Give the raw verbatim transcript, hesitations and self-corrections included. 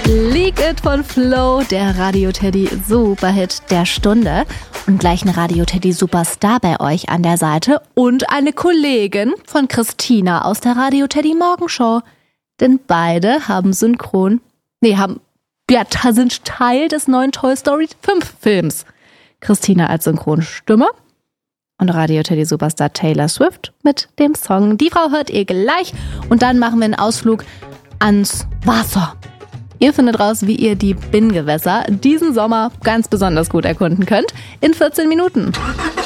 Leak It von Flo, der Radio Teddy Superhit der Stunde. Und gleich ein Radio Teddy Superstar bei euch an der Seite und eine Kollegin von Christina aus der Radio Teddy Morgenshow. Denn beide haben synchron, nee, haben, ja, sind Teil des neuen Toy Story fünf Films. Christina als Synchronstimme und Radio Teddy Superstar Taylor Swift mit dem Song. Die Frau hört ihr gleich und dann machen wir einen Ausflug ans Wasser. Ihr findet raus, wie ihr die Binngewässer diesen Sommer ganz besonders gut erkunden könnt in vierzehn Minuten.